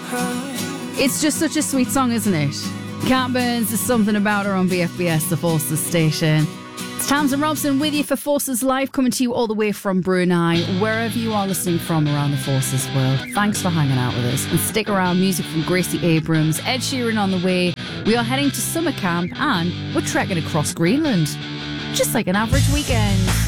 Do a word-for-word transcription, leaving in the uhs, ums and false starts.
It's just such a sweet song, isn't it? Cat Burns, There's Something About Her on B F B S, the Forces station. It's Tamsin Robson with you for Forces Live, coming to you all the way from Brunei, wherever you are listening from around the Forces world. Thanks for hanging out with us. And stick around, music from Gracie Abrams, Ed Sheeran on the way. We are heading to summer camp and we're trekking across Greenland. Just like an average weekend.